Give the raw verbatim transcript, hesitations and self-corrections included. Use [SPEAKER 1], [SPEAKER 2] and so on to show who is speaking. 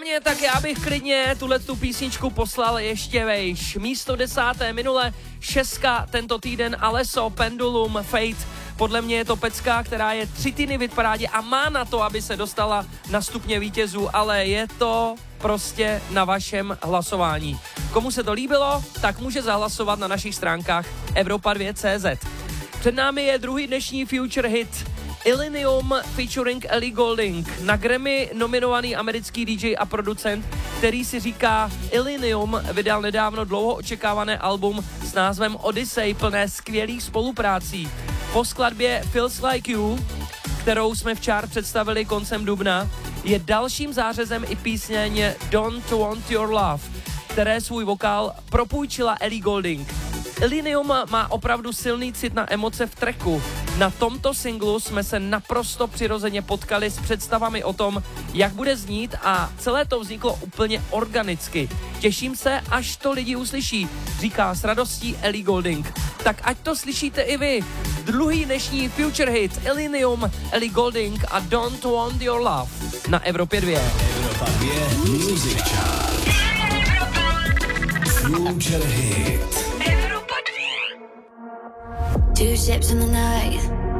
[SPEAKER 1] mě, tak já bych klidně tuhle tu písničku poslal ještě vejš. Místo desáté minule, šestka tento týden, Alesso, Pendulum, Fate. Podle mě je to pecka, která je tři týdny v hitparádě a má na to, aby se dostala na stupně vítězů, ale je to prostě na vašem hlasování. Komu se to líbilo, tak může zahlasovat na našich stránkách Evropa dva tečka cé zet. Před námi je druhý dnešní Future Hit Illenium featuring Ellie Goulding. Na Grammy nominovaný americký dý džej a producent, který si říká Illenium, vydal nedávno dlouho očekávané album s názvem Odyssey, plné skvělých spoluprácí. Po skladbě Feels Like You, kterou jsme v chart představili koncem dubna, je dalším zářezem i písněň Don't Want Your Love, které svůj vokál propůjčila Ellie Goulding. Illenium má opravdu silný cit na emoce v tracku. Na tomto singlu jsme se naprosto přirozeně potkali s představami o tom, jak bude znít a celé to vzniklo úplně organicky. Těším se, až to lidi uslyší, říká s radostí Ellie Goulding. Tak ať to slyšíte i vy. Druhý dnešní Future Hit Illenium, Ellie Goulding a Don't Want Your Love na Evropě dva.
[SPEAKER 2] Evropa dva Music Chart. Future Hit.
[SPEAKER 3] Two ships in the night,